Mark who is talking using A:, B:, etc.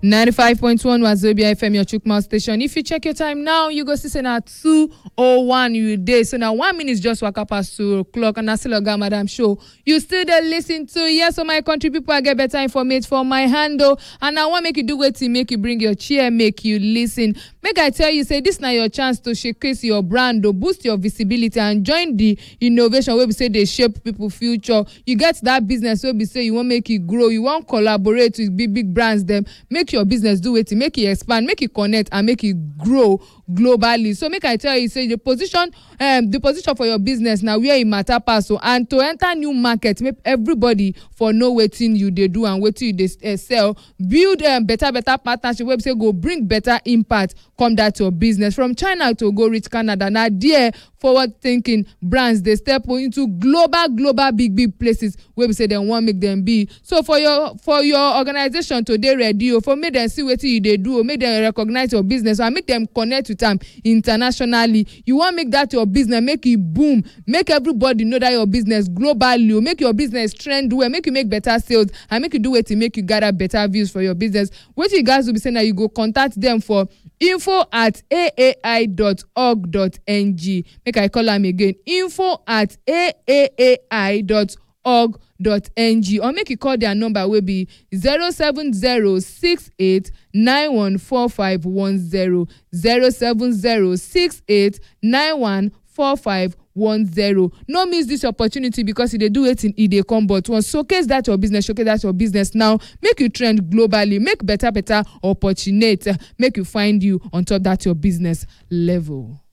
A: 95.1 Wazobia FM, your Chukma station. If you check your time now, you go see say na 2:01 you dey. So now 1 minute just waka past 2 o'clock, and I still got Madam Show. You still dey listen to yes, so my country people I get better information for my handle, and I want make you do wetin make you bring your chair, make you listen. Make I tell you, say this now your chance to showcase your brand, to boost your visibility, and join the innovation where we say they shape people future. You get that business where we say you want make it grow, you want collaborate with big brands. Them make your business do it, make it expand, make it connect, and make it grow globally. So make I tell you, say the position for your business now where it matter pass. So and to enter new market, make everybody for know wetin you they do and wetin you they sell. Build better partnership where we say go bring better impact. Come that your business from China to go reach Canada. Now there forward thinking brands they step into global big places where we say they want make them be. So for your organization today ready for make them see what you they do, or make them recognize your business, or make them connect with them internationally. You want make that your business, make it boom, make everybody know that your business globally, or make your business trend well, make you make better sales, and make you do it to make you gather better views for your business. What you guys will be saying that you go contact them for info@aai.org.ng. Make I call them again, info@aai.org.ng, or make you call their number will be 07068914510, 07068914510. No miss this opportunity, because if they do it in they come but once. Showcase that your business now. Make you trend globally, make better opportunity, make you find you on top that your business level.